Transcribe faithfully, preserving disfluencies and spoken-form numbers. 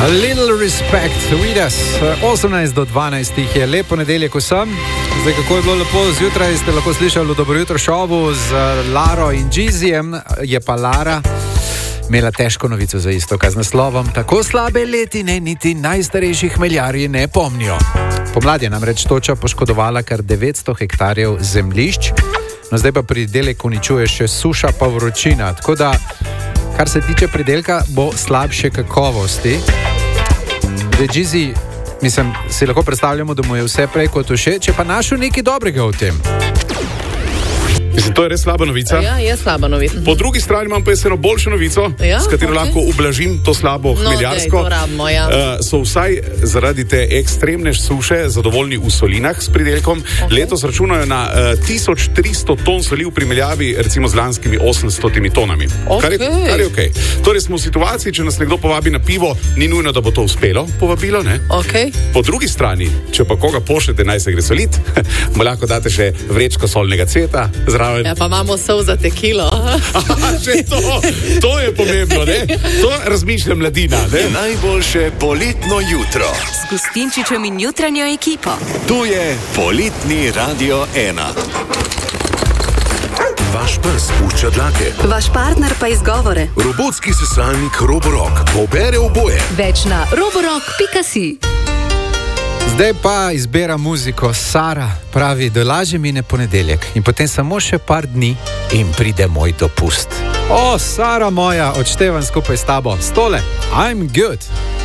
A little respect with us. osemnajst do dvanajst je lepo nedeljek vsem. Zdaj, kako je bilo lepo zjutraj, ste lahko slišali v Dobro jutro šovu z Laro in Gizijem. Je pa Lara imela težko novico za isto, z naslovom Tako slabe letine niti najstarejši hmeljarji ne pomnijo. Pomlad je namreč toča poškodovala kar devetsto hektarjev zemljišč, no zdaj pa pridelek uničuje še suša pa vročina, tako da kar se tiče pridelka, bo slabše kakovosti. Zdaj, Gizi, mislim, si lahko predstavljamo, da mu je vse prej kot všeč, če pa našel nekaj dobrega v tem. Mislim, to je res slaba novica. Ja, je slaba novica. Po drugi strani imam pa jaz eno boljšo novico, ja, s katero okay. lahko ublažim to slabo hmeljarsko. No, dej, to rabimo, ja. uh, so vsaj zaradi te ekstremne suše zadovoljni v solinah s pridelkom. Okay. Letos računajo na uh, tisoč tristo ton soli v primerjavi recimo z lanskimi osemsto tonami. Okay. Kar je, kar je okay. Torej smo v situaciji, če nas nekdo povabi na pivo, ni nujno, da bo to uspelo, povabilo, ne? Okay. Po drugi strani, če pa koga pošljete, naj se gre solit, mu lahko date še vrečko solnega cveta. Ja, pa imamo sol za tekilo. Že to, to je pomembno, ne? To razmišlja mladina, ne? Najboljše poletno jutro. S Gustinčičem in jutranjo ekipo. Tu je Poletni Radio ena. Vaš pes pušča dlake. Vaš partner pa izgovore. Robotski sesalnik Roborock pobere oboje. Več na roborock pika si. Zdaj pa izbira muziko. Sara pravi, da lažje mine ponedeljek in potem samo še par dni in pride moj dopust. O, Sara moja, odštevam skupaj s tabo. Stole, I'm good.